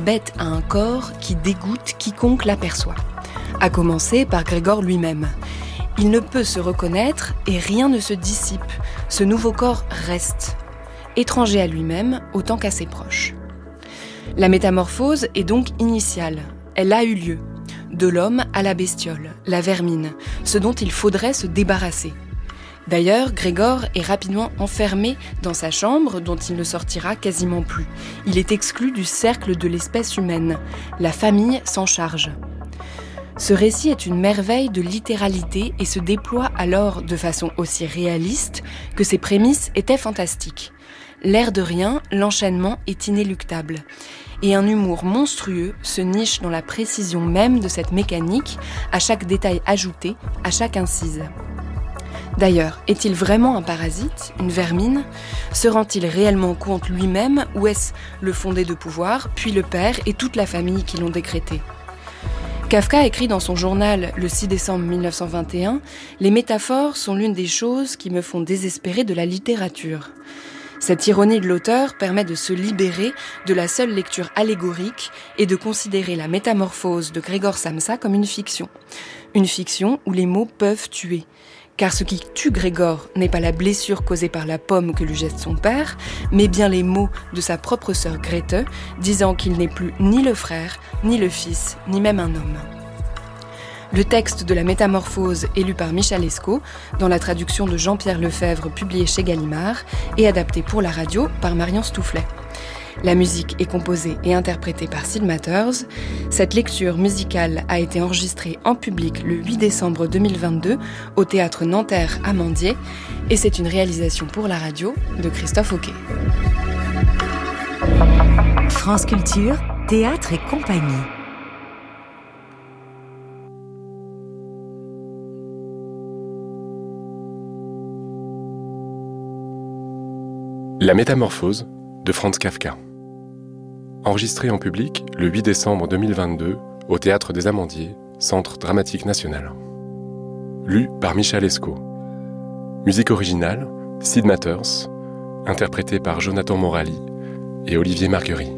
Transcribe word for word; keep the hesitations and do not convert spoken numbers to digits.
bête a un corps qui dégoûte quiconque l'aperçoit. À commencer par Grégor lui-même. Il ne peut se reconnaître et rien ne se dissipe. Ce nouveau corps reste, étranger à lui-même autant qu'à ses proches. La métamorphose est donc initiale. Elle a eu lieu. De l'homme à la bestiole, la vermine, ce dont il faudrait se débarrasser. D'ailleurs, Grégor est rapidement enfermé dans sa chambre dont il ne sortira quasiment plus. Il est exclu du cercle de l'espèce humaine. La famille s'en charge. Ce récit est une merveille de littéralité et se déploie alors de façon aussi réaliste que ses prémices étaient fantastiques. L'air de rien, l'enchaînement est inéluctable. Et un humour monstrueux se niche dans la précision même de cette mécanique, à chaque détail ajouté, à chaque incise. D'ailleurs, est-il vraiment un parasite, une vermine ? Se rend-il réellement compte lui-même ou est-ce le fondé de pouvoir, puis le père et toute la famille qui l'ont décrété ? Kafka écrit dans son journal le six décembre mille neuf cent vingt et un « Les métaphores sont l'une des choses qui me font désespérer de la littérature ». Cette ironie de l'auteur permet de se libérer de la seule lecture allégorique et de considérer la métamorphose de Grégor Samsa comme une fiction. Une fiction où les mots peuvent tuer. Car ce qui tue Grégor n'est pas la blessure causée par la pomme que lui jette son père, mais bien les mots de sa propre sœur Grete, disant qu'il n'est plus ni le frère, ni le fils, ni même un homme. Le texte de la métamorphose est lu par Michal Escaut, dans la traduction de Jean-Pierre Lefebvre publiée chez Gallimard, et adapté pour la radio par Marion Stoufflet. La musique est composée et interprétée par Sid Matters. Cette lecture musicale a été enregistrée en public le huit décembre deux mille vingt-deux au théâtre Nanterre Amandier et c'est une réalisation pour la radio de Christophe Auquet. France Culture, Théâtre et compagnie. La métamorphose de Franz Kafka. Enregistré en public le huit décembre deux mille vingt-deux au Théâtre des Amandiers, Centre dramatique national. Lu par Michal Escaut. Musique originale, Sid Matters, interprété par Jonathan Morali et Olivier Marguerie.